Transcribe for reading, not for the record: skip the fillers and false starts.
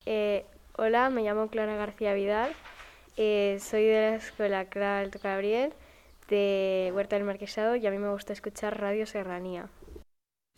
Hola, me llamo Clara García Vidal, soy de la escuela Clara Alto Gabriel de Huerta del Marquesado y a mí me gusta escuchar Radio Serranía.